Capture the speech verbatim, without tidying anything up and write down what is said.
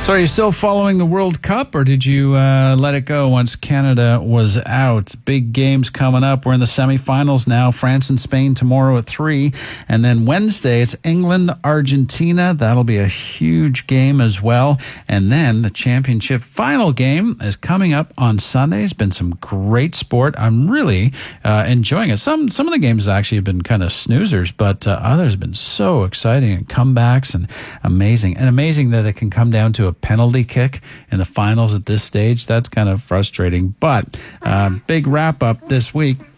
So are you still following the World Cup, or did you uh, let it go once Canada was out? Big games coming up. We're in the semifinals now. France and Spain tomorrow at three. And then Wednesday, it's England, Argentina. That'll be a huge game as well. And then the championship final game is coming up on Sunday. It's been some great sport. I'm really uh, enjoying it. Some some of the games actually have been kind of snoozers, but uh, others have been so exciting, and comebacks and amazing. And amazing that it can come down to a penalty kick in the finals at this stage. That's kind of frustrating. But uh, big wrap up this week.